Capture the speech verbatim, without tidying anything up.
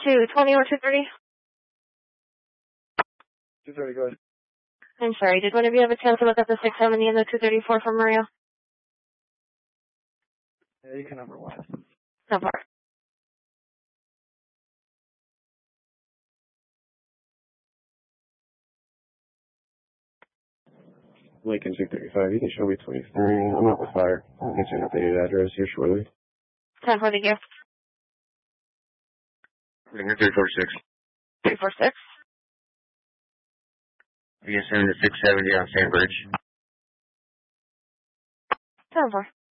two twenty or two thirty? two thirty, go ahead. I'm sorry, did one of you have a chance to look at the six seventy and the two thirty-four from Maria? Yeah, you can number one. So far. Lincoln two thirty-five, you can show me twenty-three. I'm up with fire. I'll get you an updated address here shortly. ten for the gift. Lincoln three forty-six. three four six. You can send it to six seventy on Sandbridge. ten four.